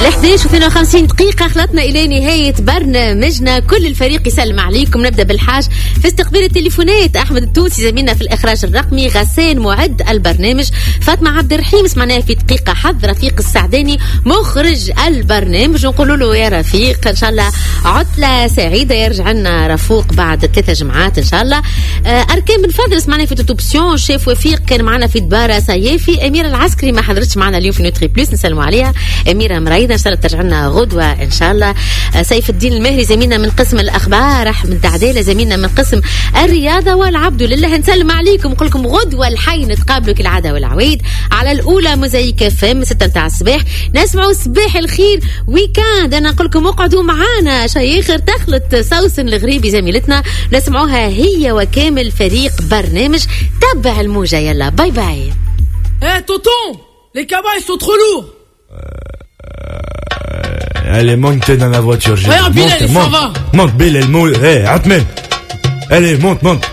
11:52 دقيقة خلطنا إلى نهاية برنامجنا. كل الفريق يسلم عليكم. نبدأ بالحاج في استقبال التليفونات، أحمد التونسي زميلنا في الإخراج الرقمي، غسان معد البرنامج، فاطمة عبد الرحيم سمعناها في دقيقة حظ، رفيق السعداني مخرج البرنامج. نقول له يا رفيق إن شاء الله عطلة سعيدة، يرجع لنا رفوق بعد 3 جمعات إن شاء الله. أركان بن فضل سمعنا في توتوبسيون، شيف وفيق كان معنا في دبارة سيافي، أميرة العسكري ما حضرتش معنا اليوم في نوتري بلوس، نسلموا عليها. أميرة مريضة إن شاء الله ترجع لنا غدوة إن شاء الله. سيف الدين المهري زميلنا من قسم الأخبار، أحمد دعدالة زميلنا من قسم الرياضة، والعبد لله نسلم عليكم ونقول لكم غدوة الحي نتقابلوا كالعادة والعويد على الأولى موزايك فم 6 متاع الصباح. نسمعوا صباح الخير ويكاند. أنا نقول لكم اقعدوا معانا شيخر تخلط سوسن الغريبي زميلتنا، نسمعوها هي وكامل فريق برنامج تبع الموجة. يلا باي باي. Eh tonton, les cabas ils sont trop lourds. Allez, monte dans la voiture. Regarde, Bilal, il s'en va. Monte, Bilal, Atmen. Allez, monte.